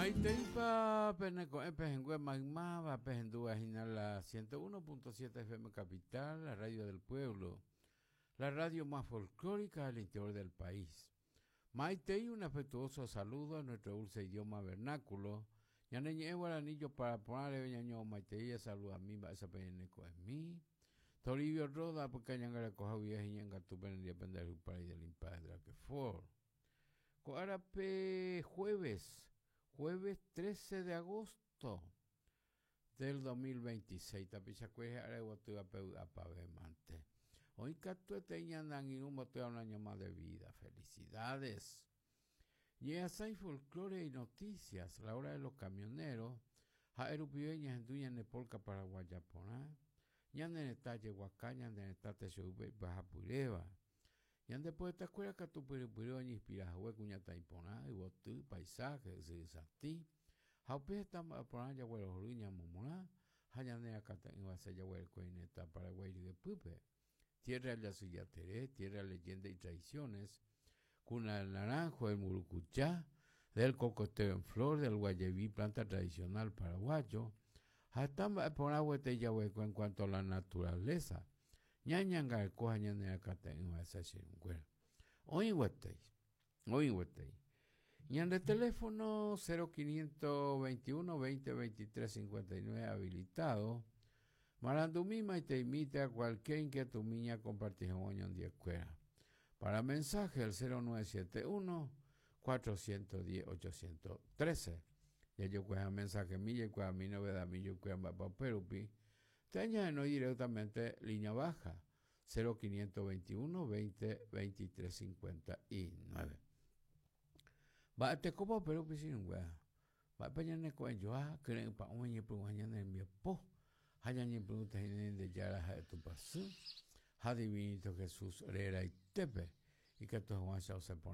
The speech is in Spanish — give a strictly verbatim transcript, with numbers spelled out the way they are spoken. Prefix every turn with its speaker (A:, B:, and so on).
A: Maiteipa Peneco Epejengüe Magmaba Pejendúa la ciento uno punto siete F M Capital, la radio del pueblo, la radio más folclórica del interior del país. Maitei, un afectuoso saludo a nuestro dulce idioma vernáculo. Yaneñe guaranillo para ponerle ñaño Maitei, saluda a mí, esa peneco es mí. Toribio Roda, porque ñangara coja vieja y ñanga tu penendía pender su país del impadre que for. Coarape jueves. Jueves trece de agosto del dos mil veintiséis. Tapichacueje areguatuga apavemante. Hoy catueteñandan y un boteo un año más de vida. Felicidades. Y hay folclore y noticias. La hora de los camioneros. Jaerupibeñas en Duña Nepolca Paraguayaponá. Ñanden está Yehuacá, ñanden está Texubé, Baja Pureba. Y después de esta escuela que tu piripiro ni inspiras hue cuñata imponá y botu paisaje se sati haupe está por ya huelo ruña momona hayane acá en base ya huelo coineta Paraguay de pupe tierra de la suya tere tierra leyenda y tradiciones cuna del naranjo del murucuchá del cocoteo en flor del guayeví planta tradicional paraguayo hasta por agua te ya hueco en cuanto a la naturaleza. Ñañanga el coja ñane acá en esa chingüera. Hoy huetei, hoy huetei. Ñan de teléfono cero quinientos veintiuno veinte veintitrés cincuenta y nueve habilitado. Marandumima y te imita a cualquier inquietud miña compartir un año de escuela. Para mensaje el cero nueve siete uno cuatro uno cero ocho uno tres. Ya yo cuesta mensaje milla y cuesta mi novedad mi yo cuesta papá perupi. Te añaden directamente línea baja cero quinientos veintiuno veinte veintitrés cincuenta y nueve. Va te copo pero pisin wea. Va peñane ko yo a creen pa un año por año en mi po. Hayan en preguntas en de ya la tu paso. Ha divinito Jesús era y tepe y que tu Juan se pone